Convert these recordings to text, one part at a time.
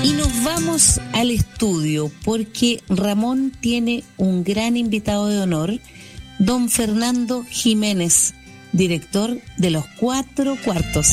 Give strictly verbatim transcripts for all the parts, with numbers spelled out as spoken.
Y nos vamos al estudio porque Ramón tiene un gran invitado de honor, don Fernando Jiménez, director de Los Cuatro Cuartos.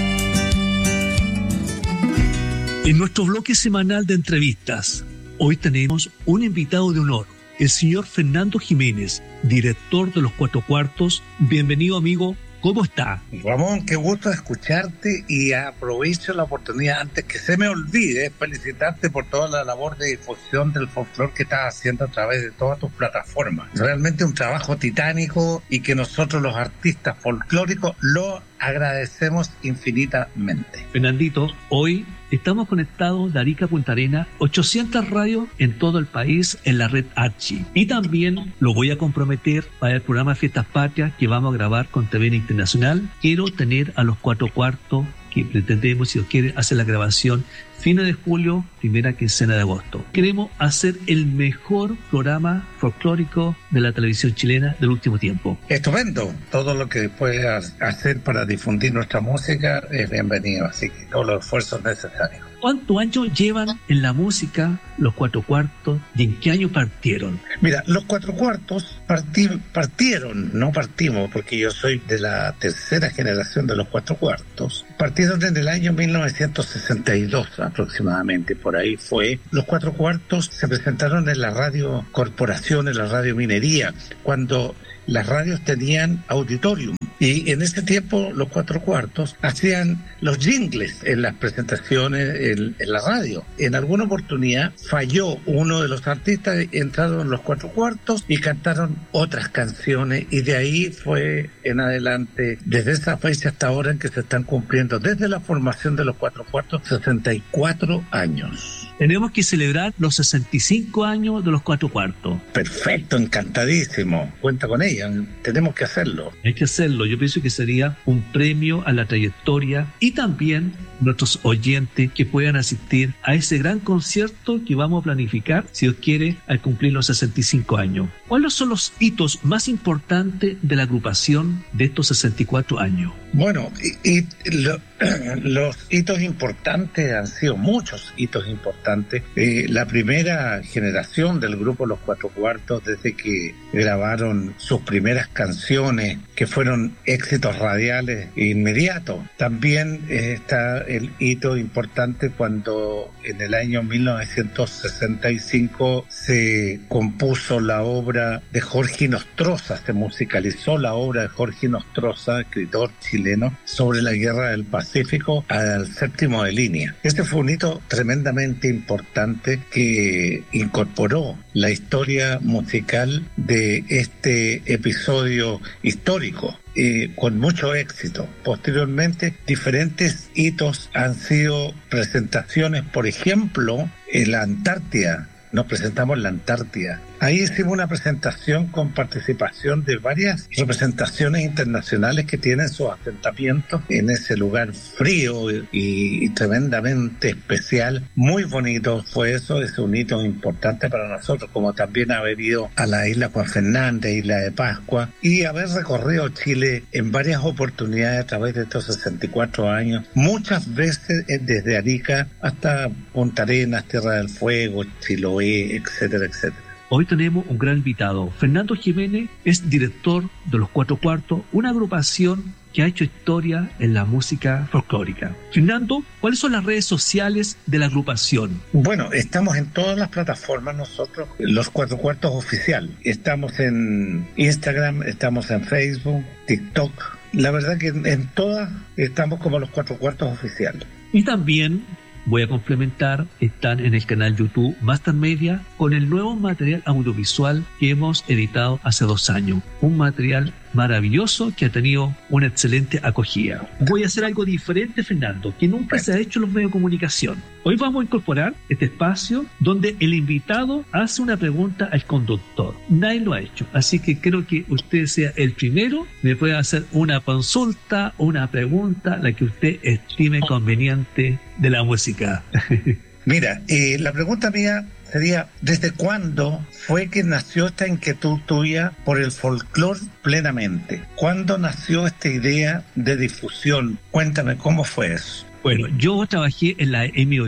En nuestro bloque semanal de entrevistas, hoy tenemos un invitado de honor, el señor Fernando Jiménez, director de Los Cuatro Cuartos. Bienvenido, amigo. ¿Cómo está? Ramón, qué gusto escucharte y aprovecho la oportunidad, antes que se me olvide, felicitarte por toda la labor de difusión del folclore que estás haciendo a través de todas tus plataformas. Realmente un trabajo titánico y que nosotros los artistas folclóricos lo agradecemos infinitamente. Fernandito, hoy estamos conectados de Arica a Punta Arenas, ochocientas radios en todo el país en la red Archi. Y también lo voy a comprometer para el programa Fiestas Patrias que vamos a grabar con T V N Internacional. Quiero tener a Los Cuatro Cuartos, que pretendemos, si os quiere, hacer la grabación fines de julio, primera quincena de agosto. Queremos hacer el mejor programa folclórico de la televisión chilena del último tiempo. Estupendo. Todo lo que puedas hacer para difundir nuestra música es bienvenido, así que todos los esfuerzos necesarios. ¿Cuántos años llevan en la música Los Cuatro Cuartos y en qué año partieron? Mira, Los Cuatro Cuartos partí, partieron, no partimos, porque yo soy de la tercera generación de Los Cuatro Cuartos. Partieron en el año mil novecientos sesenta y dos aproximadamente, por ahí fue. Los Cuatro Cuartos se presentaron en la Radio Corporación, en la Radio Minería, cuando las radios tenían auditorium. Y en ese tiempo Los Cuatro Cuartos hacían los jingles en las presentaciones en, en la radio. En alguna oportunidad falló uno de los artistas, entraron Los Cuatro Cuartos y cantaron otras canciones, y de ahí fue en adelante, desde esa fecha hasta ahora, en que se están cumpliendo desde la formación de Los Cuatro Cuartos sesenta y cuatro años. Tenemos que celebrar los sesenta y cinco años de Los Cuatro Cuartos. Perfecto, encantadísimo. Cuenta con ella, tenemos que hacerlo. Hay que hacerlo. Yo pienso que sería un premio a la trayectoria y también nuestros oyentes que puedan asistir a ese gran concierto que vamos a planificar, si Dios quiere, al cumplir los sesenta y cinco años. ¿Cuáles son los hitos más importantes de la agrupación de estos sesenta y cuatro años? Bueno, y, y lo, los hitos importantes han sido muchos hitos importantes. Eh, la primera generación del grupo Los Cuatro Cuartos, desde que grabaron sus primeras canciones, que fueron éxitos radiales inmediatos. También eh, está el hito importante cuando en el año mil novecientos sesenta y cinco se compuso la obra de Jorge Nostroza, se musicalizó la obra de Jorge Nostroza, escritor chileno, sobre la guerra del Pacífico, al séptimo de línea. Este fue un hito tremendamente importante que incorporó la historia musical de este episodio histórico. Eh, con mucho éxito. Posteriormente, diferentes hitos han sido presentaciones, por ejemplo, en la Antártida. Nos presentamos en la Antártida. Ahí hicimos una presentación con participación de varias representaciones internacionales que tienen sus asentamientos en ese lugar frío y, y tremendamente especial. Muy bonito fue eso, es un hito importante para nosotros, como también haber ido a la isla Juan Fernández, isla de Pascua, y haber recorrido Chile en varias oportunidades a través de estos sesenta y cuatro años, muchas veces desde Arica hasta Punta Arenas, Tierra del Fuego, Chiloé, etcétera, etcétera. Hoy tenemos un gran invitado. Fernando Jiménez es director de Los Cuatro Cuartos, una agrupación que ha hecho historia en la música folclórica. Fernando, ¿cuáles son las redes sociales de la agrupación? Bueno, estamos en todas las plataformas nosotros, Los Cuatro Cuartos Oficial. Estamos en Instagram, estamos en Facebook, TikTok. La verdad que en, en todas estamos como Los Cuatro Cuartos Oficial. Y también voy a complementar, están en el canal YouTube Master Media con el nuevo material audiovisual que hemos editado hace dos años. Un material maravilloso que ha tenido una excelente acogida. Voy a hacer algo diferente, Fernando, que nunca se ha hecho en los medios de comunicación. Hoy vamos a incorporar este espacio donde el invitado hace una pregunta al conductor. Nadie lo ha hecho, así que creo que usted sea el primero. Me puede hacer una consulta, una pregunta, la que usted estime conveniente de la música. Mira, eh, la pregunta mía sería, ¿desde cuándo fue que nació esta inquietud tuya por el folclore plenamente? ¿Cuándo nació esta idea de difusión? Cuéntame, ¿cómo fue eso? Bueno, yo trabajé en la Emi Odeón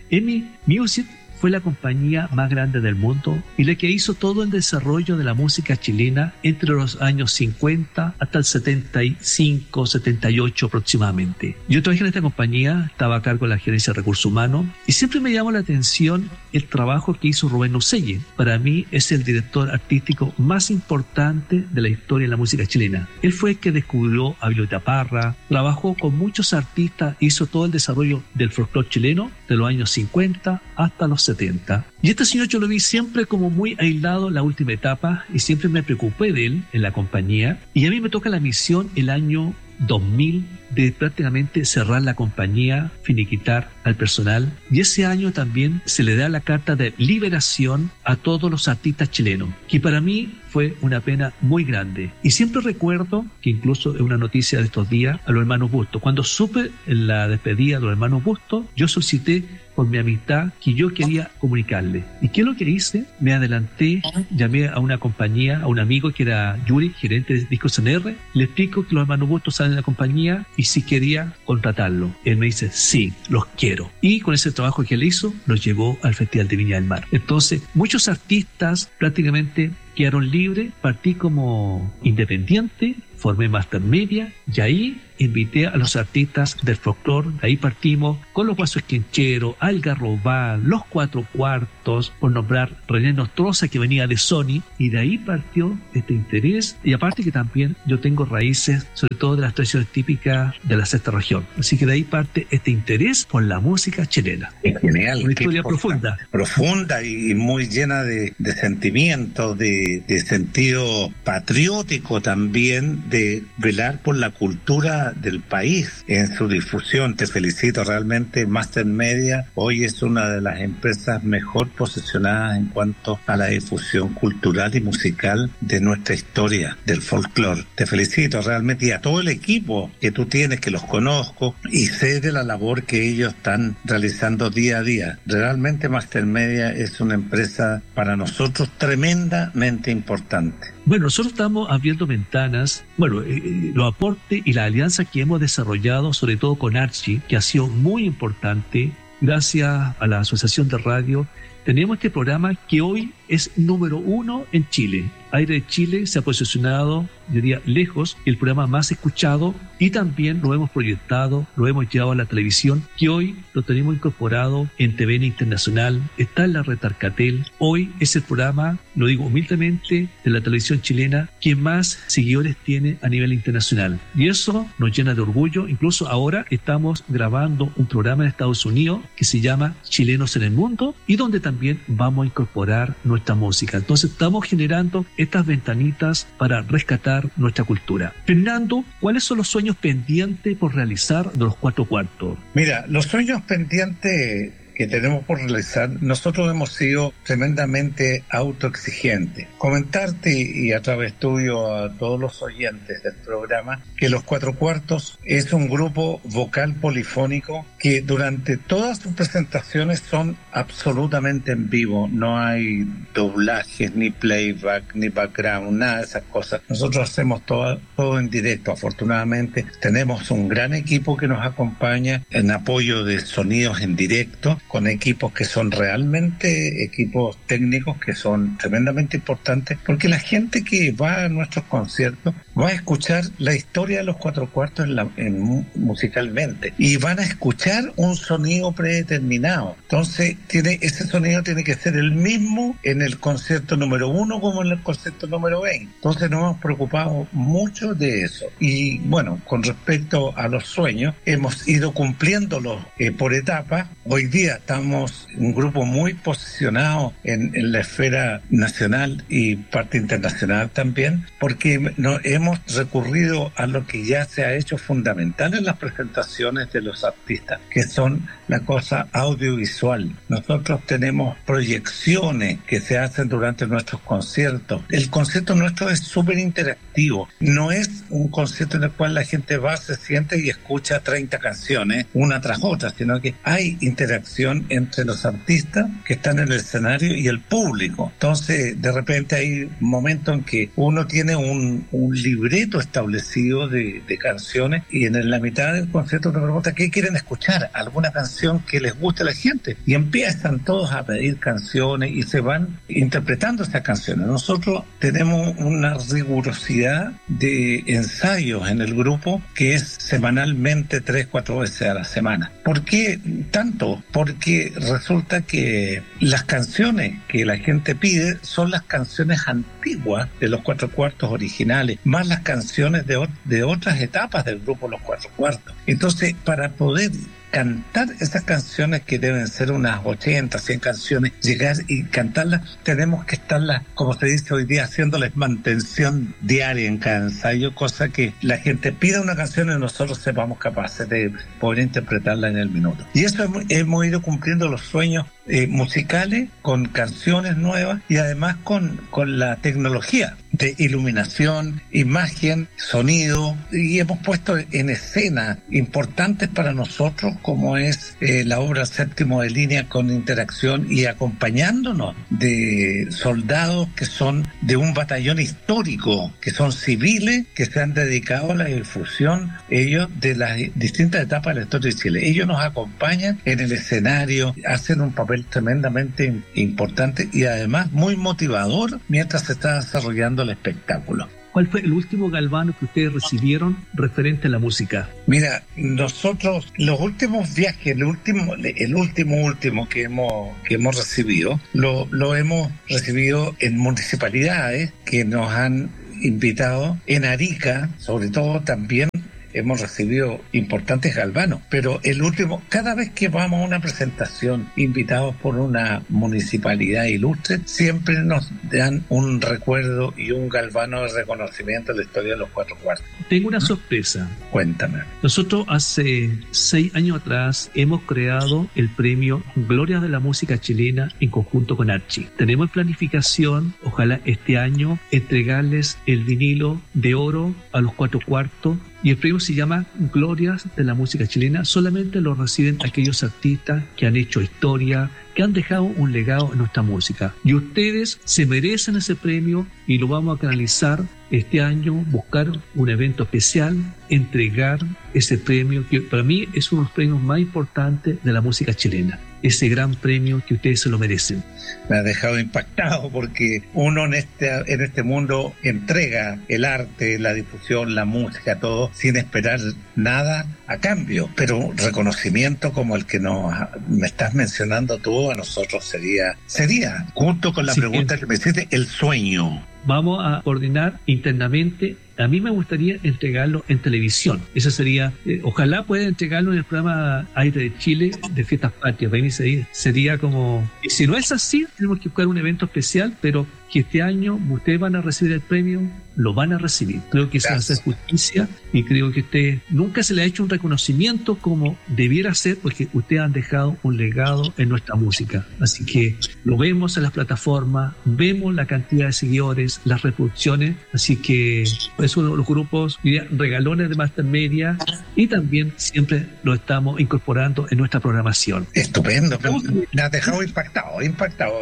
EMI Music fue la compañía más grande del mundo y la que hizo todo el desarrollo de la música chilena entre los años cincuenta hasta el setenta y cinco, setenta y ocho aproximadamente. Yo trabajé en esta compañía, estaba a cargo de la gerencia de recursos humanos y siempre me llamó la atención el trabajo que hizo Rubén Ucelle. Para mí es el director artístico más importante de la historia de la música chilena. Él fue el que descubrió a Violeta Parra, trabajó con muchos artistas, hizo todo el desarrollo del folclore chileno de los años cincuenta hasta los setenta. Y este señor yo lo vi siempre como muy aislado en la última etapa y siempre me preocupé de él en la compañía. Y a mí me toca la misión el año dos mil de prácticamente cerrar la compañía, finiquitar al personal, y ese año también se le da la carta de liberación a todos los artistas chilenos, que para mí fue una pena muy grande. Y siempre recuerdo que incluso es una noticia de estos días a los hermanos Bustos. Cuando supe la despedida de los hermanos Bustos, yo solicité por mi amistad que yo quería comunicarle. ¿Y qué es lo que hice? Me adelanté, llamé a una compañía, a un amigo que era Yuri, gerente de Discos N R, le explico que los hermanos Bustos salen de la compañía y si quería contratarlo. Él me dice, sí, los quiero. Y con ese trabajo que él hizo, los llevó al Festival de Viña del Mar. Entonces, muchos artistas prácticamente quedaron libres, partí como independiente, formé Master Media y ahí invité a los artistas del folclore. De ahí partimos con los Guasos Quincheros, Algarrobal, Los Cuatro Cuartos, por nombrar René Nostroza, que venía de Sony, y de ahí partió este interés. Y aparte que también yo tengo raíces, sobre todo de las tradiciones típicas de la sexta región. Así que de ahí parte este interés por la música chilena. Es genial. Una historia profunda. Profunda y muy llena de, de sentimientos, de, de sentido patriótico también, de velar por la cultura del país en su difusión. Te felicito, realmente Master Media hoy es una de las empresas mejor posicionadas en cuanto a la difusión cultural y musical de nuestra historia, del folclore. Te felicito realmente, y a todo el equipo que tú tienes, que los conozco y sé de la labor que ellos están realizando día a día. Realmente Master Media es una empresa para nosotros tremendamente importante. Bueno, nosotros estamos abriendo ventanas, bueno, eh, los aportes y la alianza que hemos desarrollado, sobre todo con Archie, que ha sido muy importante, gracias a la Asociación de Radio. Tenemos este programa que hoy es número uno en Chile. Aire de Chile se ha posicionado, yo diría, lejos, el programa más escuchado, y también lo hemos proyectado, lo hemos llevado a la televisión, que hoy lo tenemos incorporado en T V N Internacional, está en la red Arcatel. Hoy es el programa, lo digo humildemente, de la televisión chilena que más seguidores tiene a nivel internacional. Y eso nos llena de orgullo. Incluso ahora estamos grabando un programa en Estados Unidos que se llama Chilenos en el Mundo, y donde también vamos a incorporar nuestra música. Entonces estamos generando estas ventanitas para rescatar nuestra cultura. Fernando, ¿cuáles son los sueños pendientes por realizar de los Cuatro Cuartos? Mira, los sueños pendientes que tenemos por realizar, nosotros hemos sido tremendamente autoexigentes. Comentarte, y a través tuyo a todos los oyentes del programa, que Los Cuatro Cuartos es un grupo vocal polifónico que durante todas sus presentaciones son absolutamente en vivo. No hay doblajes, ni playback, ni background, nada de esas cosas. Nosotros hacemos todo, todo en directo. Afortunadamente tenemos un gran equipo que nos acompaña en apoyo de sonidos en directo, con equipos que son realmente equipos técnicos que son tremendamente importantes, porque la gente que va a nuestros conciertos va a escuchar la historia de Los Cuatro Cuartos en la, en, musicalmente, y van a escuchar un sonido predeterminado. Entonces tiene, ese sonido tiene que ser el mismo en el concierto número uno como en el concierto número veinte. Entonces nos hemos preocupado mucho de eso. Y bueno, con respecto a los sueños, hemos ido cumpliéndolos eh, por etapas. Hoy día estamos un grupo muy posicionado en, en la esfera nacional y parte internacional también, porque no, hemos recurrido a lo que ya se ha hecho fundamental en las presentaciones de los artistas, que son la cosa audiovisual. Nosotros tenemos proyecciones que se hacen durante nuestros conciertos. El concierto nuestro es súper interactivo. No es un concierto en el cual la gente va, se siente y escucha treinta canciones una tras otra, sino que hay interacción entre los artistas que están en el escenario y el público. Entonces, de repente hay momentos en que uno tiene un, un libreto establecido de, de canciones, y en la mitad del concierto te pregunta qué quieren escuchar, alguna canción que les guste a la gente, y empiezan todos a pedir canciones y se van interpretando estas canciones. Nosotros tenemos una rigurosidad de ensayos en el grupo que es semanalmente, tres, cuatro veces a la semana. ¿Por qué tanto? Porque resulta que las canciones que la gente pide son las canciones antiguas de los Cuatro Cuartos originales, más las canciones de, de otras etapas del grupo Los Cuatro Cuartos. Entonces, para poder cantar esas canciones, que deben ser unas ochenta, cien canciones, llegar y cantarlas, tenemos que estarlas, como se dice hoy día, haciéndoles mantención diaria en cada ensayo, cosa que la gente pida una canción y nosotros sepamos capaces de poder interpretarla en el minuto. Y eso hemos, hemos ido cumpliendo los sueños eh, musicales con canciones nuevas, y además con, con la tecnología de iluminación, imagen, sonido, y hemos puesto en escena importantes para nosotros, como es eh, la obra Séptimo de Línea, con interacción y acompañándonos de soldados que son de un batallón histórico, que son civiles, que se han dedicado a la difusión, ellos, de las distintas etapas de la historia de Chile. Ellos nos acompañan en el escenario, hacen un papel tremendamente importante y además muy motivador mientras se está desarrollando el espectáculo. ¿Cuál fue el último galvano que ustedes recibieron referente a la música? Mira, nosotros, los últimos viajes, el último, el último último que hemos, que hemos recibido, lo, lo hemos recibido en municipalidades que nos han invitado. En Arica, sobre todo, también hemos recibido importantes galvanos, pero el último, cada vez que vamos a una presentación invitados por una municipalidad ilustre, siempre nos dan un recuerdo y un galvano de reconocimiento de la historia de los Cuatro Cuartos. Tengo una sorpresa. Cuéntame. Nosotros hace seis años atrás hemos creado el premio Gloria de la Música Chilena en conjunto con Archie. Tenemos en planificación, ojalá este año, entregarles el vinilo de oro a los Cuatro Cuartos. Y el premio se llama Glorias de la Música Chilena. Solamente lo reciben aquellos artistas que han hecho historia, que han dejado un legado en nuestra música. Y ustedes se merecen ese premio, y lo vamos a canalizar este año, buscar un evento especial, entregar ese premio, que para mí es uno de los premios más importantes de la música chilena. Ese gran premio que ustedes se lo merecen. Me ha dejado impactado, porque uno en este, en este mundo entrega el arte, la difusión, la música, todo, sin esperar nada a cambio. Pero reconocimiento como el que nos, me estás mencionando tú, a nosotros sería, sería junto con la sí, pregunta que me hiciste, el sueño. Vamos a coordinar internamente. A mí me gustaría entregarlo en televisión. Eso sería, eh, ojalá pueda entregarlo en el programa Aire de Chile de Fiestas Patrias. Sería, sería como, y si no es así, tenemos que buscar un evento especial, pero que este año ustedes van a recibir el premio, lo van a recibir. Creo que eso va a ser justicia, y creo que usted nunca se le ha hecho un reconocimiento como debiera ser, porque ustedes han dejado un legado en nuestra música. Así que lo vemos en las plataformas, vemos la cantidad de seguidores, las reproducciones, así que es uno de los grupos, diría, regalones de Master Media, y también siempre lo estamos incorporando en nuestra programación. Estupendo, me has dejado impactado, impactado.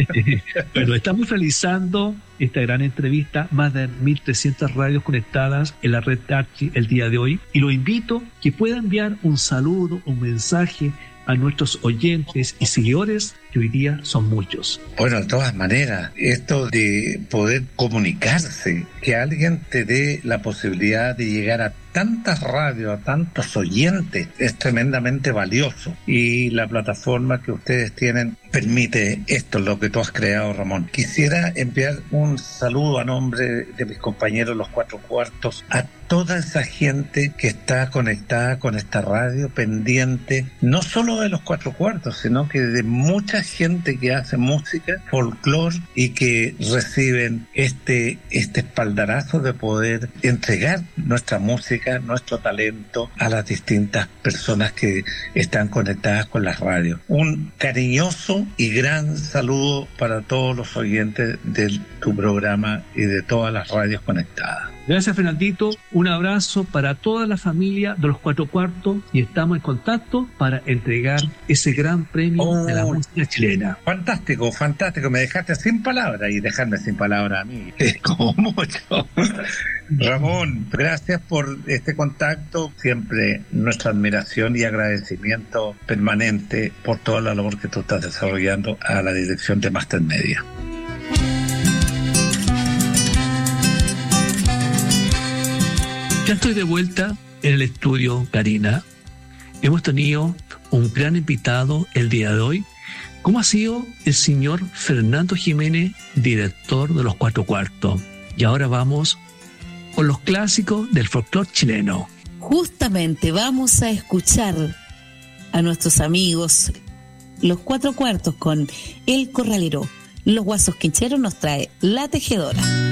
Bueno, estamos realizando esta gran entrevista, más de mil trescientas radios conectadas en la red Archie el día de hoy, y lo invito que pueda enviar un saludo, un mensaje a nuestros oyentes y seguidores, que hoy día son muchos. Bueno, de todas maneras, esto de poder comunicarse, que alguien te dé la posibilidad de llegar a tantas radios, a tantos oyentes, es tremendamente valioso. Y la plataforma que ustedes tienen permite esto, lo que tú has creado, Ramón. Quisiera enviar un saludo a nombre de mis compañeros Los Cuatro Cuartos a toda esa gente que está conectada con esta radio, pendiente no solo de Los Cuatro Cuartos, sino que de mucha gente que hace música, folclore, y que reciben este, este espaldarazo de poder entregar nuestra música, nuestro talento a las distintas personas que están conectadas con las radios. Un cariñoso y gran saludo para todos los oyentes de tu programa y de todas las radios conectadas. Gracias, Fernandito. Un abrazo para toda la familia de los Cuatro Cuartos y estamos en contacto para entregar ese gran premio oh, de la música chilena. Fantástico, fantástico. Me dejaste sin palabras y dejarme sin palabras a mí. Es como mucho. Ramón, gracias por este contacto. Siempre nuestra admiración y agradecimiento permanente por toda la labor que tú estás desarrollando a la dirección de Máster Media. Ya estoy de vuelta en el estudio, Karina. Hemos tenido un gran invitado el día de hoy, como ha sido el señor Fernando Jiménez, director de los Cuatro Cuartos. Y ahora vamos con los clásicos del folclore chileno. Justamente vamos a escuchar a nuestros amigos los Cuatro Cuartos con El Corralero. Los Guasos Quincheros nos trae La Tejedora.